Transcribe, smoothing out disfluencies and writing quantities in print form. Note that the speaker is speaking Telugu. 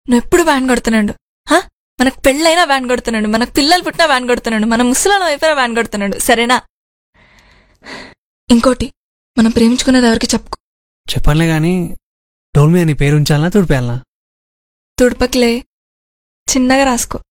నువ్వు ఎప్పుడు వ్యాన్ కొడుతున్నాడు. మనకు పెళ్ళైనా వ్యాన్ కొడుతున్నాడు, మనకు పిల్లలు పుట్టినా వ్యాన్ కొడుతున్నాడు, మన ముసలాం అయిపోయినా వ్యాన్ కొడుతున్నాడు. సరేనా? ఇంకోటి, మనం ప్రేమించుకునేది ఎవరికి చెప్పుకో. చెప్పనులే గాని డోల్ మీద నీ పేరు ఉంచాలనా తుడిపేయాలనా? తుడుపకిలే, చిన్నగా రాసుకో.